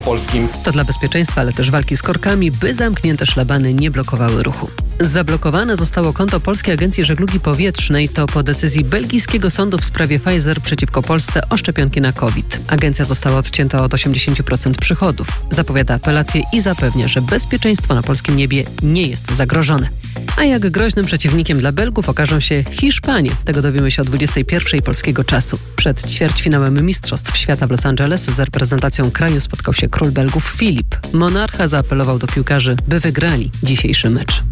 polskim. To dla bezpieczeństwa, ale też walki z korkami, by zamknięte szlabany nie blokowały ruchu. Zablokowane zostało konto Polskiej Agencji Żeglugi Powietrznej. To po decyzji belgijskiego sądu w sprawie Pfizer przeciwko Polsce o szczepionki na COVID. Agencja została odcięta od 80% przychodów. Zapowiada apelację i zapewnia, że bezpieczeństwo na polskim niebie nie jest zagrożone. A jak groźnym przeciwnikiem dla Belgów okażą się Hiszpanie. Tego dowiemy się o 21:00 polskiego czasu. Przed ćwierćfinałem Mistrzostw Świata w Los Angeles z reprezentacją kraju spotkał się król Belgów Filip. Monarcha zaapelował do piłkarzy, by wygrali dzisiejszy mecz.